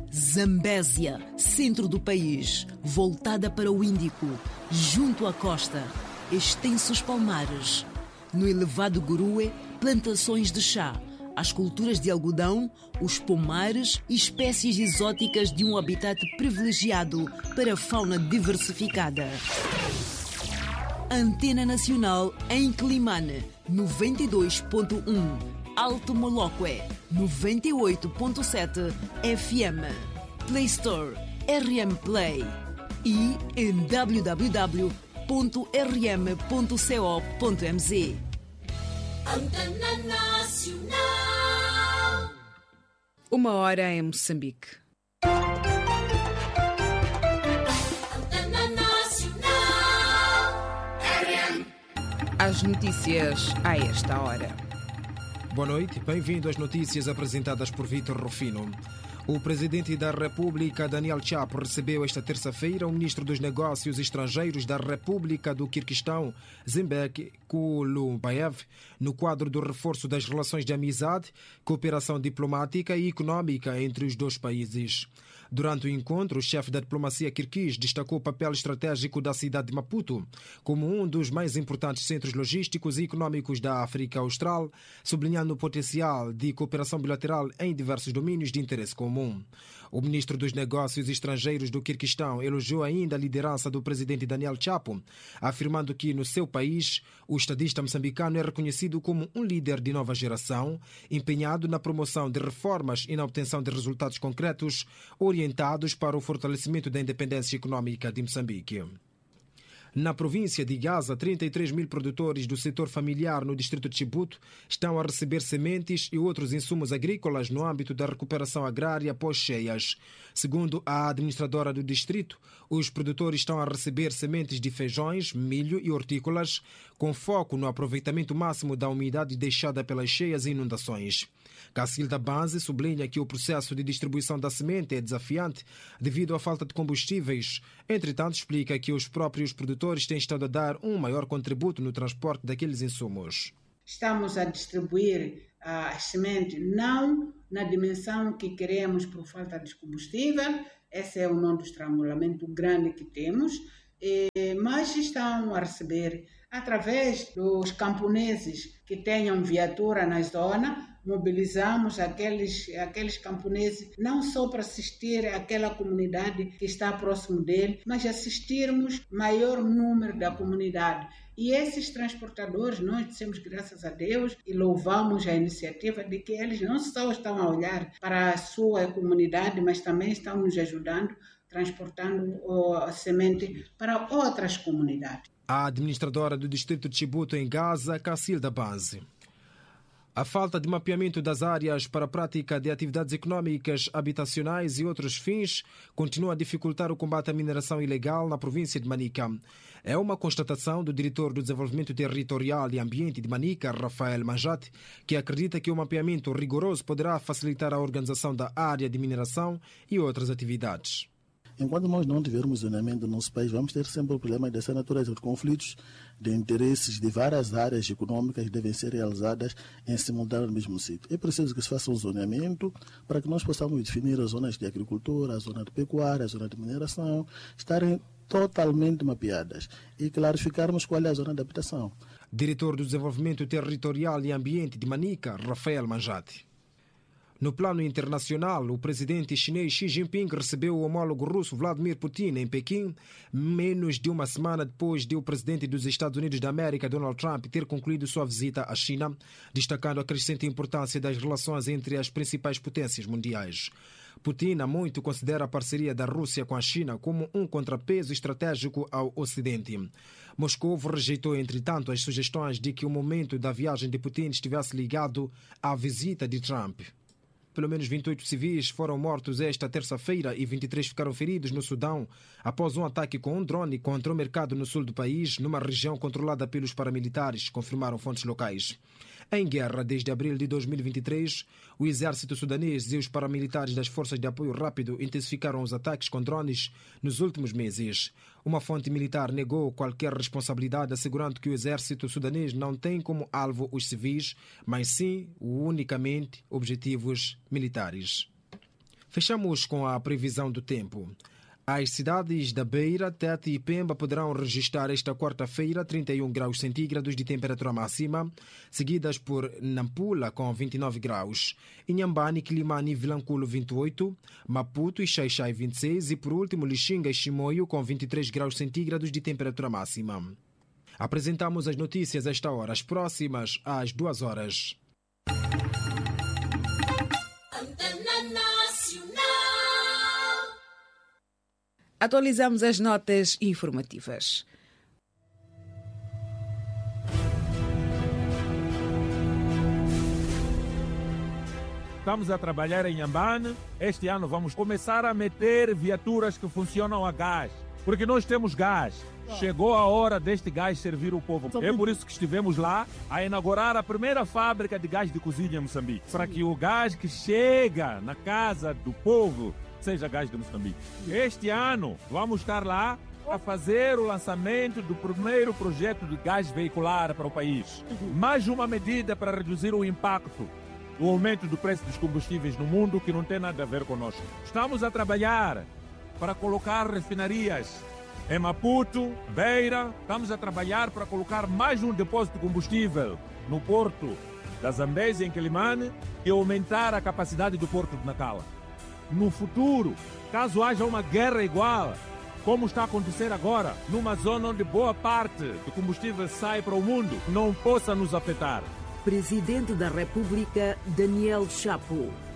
Zambésia, centro do país, voltada para o Índico, junto à costa, extensos palmares. No elevado Gurue, plantações de chá, as culturas de algodão, os pomares e espécies exóticas de um habitat privilegiado para a fauna diversificada. Antena Nacional em Climane, 92.1. Alto Moloque, 98.7 FM. Play Store, RM Play. E em www.rm.co.mz. Antena Nacional. 1h em Moçambique. Antena Nacional. RM. As notícias a esta hora. Boa noite, bem-vindo às notícias apresentadas por Vítor Rufino. O presidente da República, Daniel Chapo, recebeu esta terça-feira o ministro dos Negócios Estrangeiros da República do Quirguistão, Zimbek Kulumbayev, no quadro do reforço das relações de amizade, cooperação diplomática e econômica entre os dois países. Durante o encontro, o chefe da diplomacia quirguiz destacou o papel estratégico da cidade de Maputo como um dos mais importantes centros logísticos e econômicos da África Austral, sublinhando o potencial de cooperação bilateral em diversos domínios de interesse comum. O ministro dos Negócios Estrangeiros do Quirguistão elogiou ainda a liderança do presidente Daniel Chapo, afirmando que no seu país o estadista moçambicano é reconhecido como um líder de nova geração, empenhado na promoção de reformas e na obtenção de resultados concretos orientados para o fortalecimento da independência econômica de Moçambique. Na província de Gaza, 33 mil produtores do setor familiar no distrito de Chibuto estão a receber sementes e outros insumos agrícolas no âmbito da recuperação agrária pós-cheias. Segundo a administradora do distrito, os produtores estão a receber sementes de feijões, milho e hortícolas, com foco no aproveitamento máximo da umidade deixada pelas cheias e inundações. Cacilda Banzi sublinha que o processo de distribuição da semente é desafiante devido à falta de combustíveis. Entretanto, explica que os próprios produtores têm estado a dar um maior contributo no transporte daqueles insumos. Estamos a distribuir as sementes não na dimensão que queremos por falta de combustível, esse é o nó do estrangulamento grande que temos, mas estão a receber através dos camponeses que tenham viatura na zona. Mobilizamos aqueles camponeses não só para assistir àquela comunidade que está próximo dele, mas assistirmos maior número da comunidade. E esses transportadores, nós dissemos graças a Deus e louvamos a iniciativa de que eles não só estão a olhar para a sua comunidade, mas também estão nos ajudando, transportando a semente para outras comunidades. A administradora do distrito de Chibuto em Gaza, Cacilda Banzi. A falta de mapeamento das áreas para a prática de atividades econômicas, habitacionais e outros fins continua a dificultar o combate à mineração ilegal na província de Manica. É uma constatação do diretor do Desenvolvimento Territorial e Ambiente de Manica, Rafael Manjate, que acredita que o mapeamento rigoroso poderá facilitar a organização da área de mineração e outras atividades. Enquanto nós não tivermos zoneamento no nosso país, vamos ter sempre o problema dessa natureza de conflitos de interesses de várias áreas econômicas que devem ser realizadas em simultâneo no mesmo sítio. É preciso que se faça um zoneamento para que nós possamos definir as zonas de agricultura, a zona de pecuária, a zona de mineração, estarem totalmente mapeadas e clarificarmos qual é a zona de habitação. Diretor do Desenvolvimento Territorial e Ambiente de Manica, Rafael Manjate. No plano internacional, o presidente chinês Xi Jinping recebeu o homólogo russo Vladimir Putin em Pequim, menos de uma semana depois de o presidente dos Estados Unidos da América, Donald Trump, ter concluído sua visita à China, destacando a crescente importância das relações entre as principais potências mundiais. Putin há muito considera a parceria da Rússia com a China como um contrapeso estratégico ao Ocidente. Moscou rejeitou, entretanto, as sugestões de que o momento da viagem de Putin estivesse ligado à visita de Trump. Pelo menos 28 civis foram mortos esta terça-feira e 23 ficaram feridos no Sudão após um ataque com um drone contra o mercado no sul do país, numa região controlada pelos paramilitares, confirmaram fontes locais. Em guerra desde abril de 2023, o exército sudanês e os paramilitares das forças de apoio rápido intensificaram os ataques com drones nos últimos meses. Uma fonte militar negou qualquer responsabilidade, assegurando que o exército sudanês não tem como alvo os civis, mas sim unicamente objetivos militares. Fechamos com a previsão do tempo. As cidades da Beira, Tete e Pemba poderão registrar esta quarta-feira 31 graus centígrados de temperatura máxima, seguidas por Nampula com 29 graus, Inhambane, Quilimane e Vilanculo 28, Maputo e Xai-Xai 26 e por último Lixinga e Chimoio com 23 graus centígrados de temperatura máxima. Apresentamos as notícias a esta hora, as próximas às 2 horas. Atualizamos as notas informativas. Estamos a trabalhar em Inhambane. Este ano vamos começar a meter viaturas que funcionam a gás, porque nós temos gás. Chegou a hora deste gás servir o povo. É por isso que estivemos lá a inaugurar a primeira fábrica de gás de cozinha em Moçambique, para que o gás que chega na casa do povo seja gás de Moçambique. Este ano vamos estar lá a fazer o lançamento do primeiro projeto de gás veicular para o país. Mais uma medida para reduzir o impacto do aumento do preço dos combustíveis no mundo, que não tem nada a ver conosco. Estamos a trabalhar para colocar refinarias em Maputo, Beira. Estamos a trabalhar para colocar mais um depósito de combustível no porto da Zambésia, em Quilimane, e aumentar a capacidade do porto de Nacala. No futuro, caso haja uma guerra igual, como está a acontecer agora, numa zona onde boa parte do combustível sai para o mundo, não possa nos afetar. Presidente da República, Daniel Chapo.